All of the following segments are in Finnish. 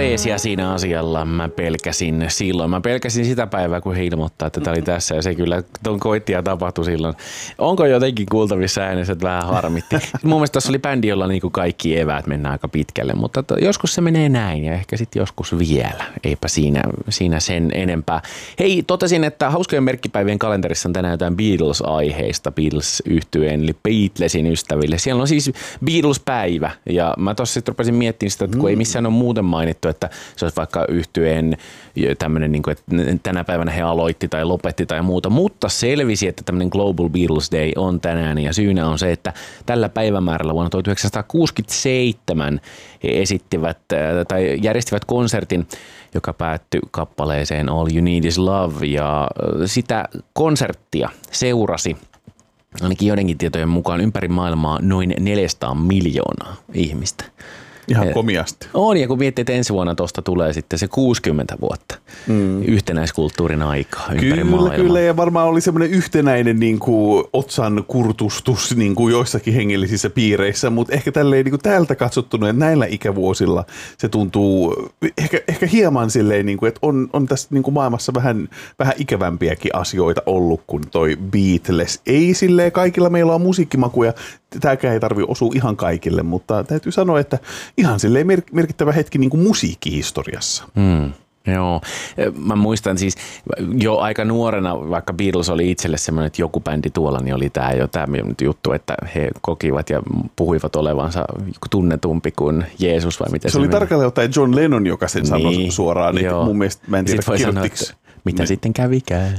freesiä siinä asialla mä pelkäsin silloin. Mä pelkäsin sitä päivää, kun he ilmoittaa, että tämä oli tässä ja se kyllä ton koitti ja tapahtui silloin. Onko jotenkin kuultavissa äänessä, että vähän harmitti? Mun mielestä tässä oli bändi, jolla niinku kaikki eväät mennään aika pitkälle, mutta joskus se menee näin ja ehkä sitten joskus vielä. Eipä siinä sen enempää. Hei, totesin, että hauskojen merkkipäivien kalenterissa on tänään jotain Beatles-aiheista Beatles-yhtyeen eli Beatlesin ystäville. Siellä on siis Beatles-päivä ja mä tossa sitten rupesin miettimään sitä, että kun ei missään ole muuten mainittu, että se olisi vaikka yhtyeen tämmöinen, niin kuin, että tänä päivänä he aloitti tai lopetti tai muuta, mutta selvisi, että tämmöinen Global Beatles Day on tänään ja syynä on se, että tällä päivämäärällä vuonna 1967 he esittivät tai järjestivät konsertin, joka päättyi kappaleeseen All You Need Is Love ja sitä konserttia seurasi ainakin joidenkin tietojen mukaan ympäri maailmaa noin 400 miljoonaa ihmistä. Ihan komiasti. On, ja kun miettii, että ensi vuonna tuosta tulee sitten se 60 vuotta yhtenäiskulttuurin aikaa ympäri maailmaa. Kyllä, ja varmaan oli semmoinen yhtenäinen niin kuin otsan kurtustus niin kuin joissakin hengellisissä piireissä, mutta ehkä tälleen niin kuin täältä katsottuna, että näillä ikävuosilla se tuntuu ehkä hieman silleen, niin kuin, että on tässä niin kuin maailmassa vähän ikävämpiäkin asioita ollut kuin toi Beatles. Ei silleen, kaikilla meillä on musiikkimakuja, tämäkään ei tarvitse osua ihan kaikille, mutta täytyy sanoa, että ihan silleen merkittävä hetki niin kuin musiikkihistoriassa. Joo, mä muistan siis jo aika nuorena, vaikka Beatles oli itselle semmoinen, että joku bändi tuolla, niin oli tämä juttu, että he kokivat ja puhuivat olevansa tunnetumpi kuin Jeesus vai miten se oli tarkalleen ottaen John Lennon, joka sen sanoi suoraan, että mun mielestä mä en tiedä kirjoittiko. Mitä sitten kävikään?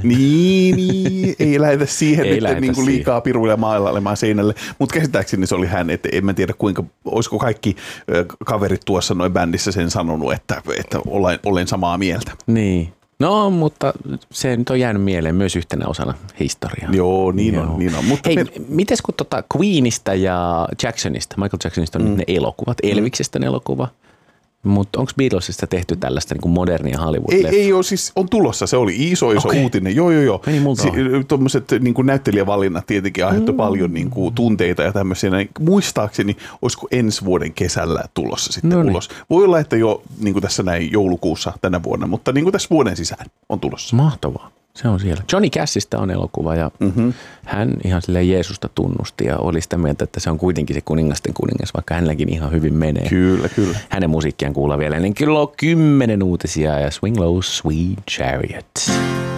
Niin, ei lähdetä siihen nyt niin kuin liikaa piruilla mailailemaan seinälle. Mutta käsittääkseni se oli hän, että en mä tiedä olisiko kaikki kaverit tuossa noin bändissä sen sanonut, että olen samaa mieltä. Niin. No, mutta se nyt on jäänyt mieleen myös yhtenä osana historiaa. Joo, niin on. Mutta hei, mites kun Queenista ja Michael Jacksonista on nyt ne elokuvat, Elviksestä ne elokuva? Mutta onko Beatlesista tehty tällaista niin modernia Hollywood-leffa? Ei ole, siis on tulossa. Se oli iso uutinen. Joo. Meni multa tuommoiset niin näyttelijävalinnat tietenkin aiheuttoi paljon niin kuin tunteita ja tämmöisiä. Muistaakseni, olisiko ensi vuoden kesällä tulossa sitten ulos. Voi olla, että jo niin kuin tässä näin joulukuussa tänä vuonna, mutta niin kuin tässä vuoden sisään on tulossa. Mahtavaa. Se on siellä. Johnny Cashista on elokuva ja hän ihan silleen Jeesusta tunnusti ja oli sitä mieltä, että se on kuitenkin se kuningasten kuningas, vaikka hänelläkin ihan hyvin menee. Kyllä. Hänen musiikkiaan kuullaan vielä ennen kello 10 uutisia ja Swing Low, Sweet Chariot.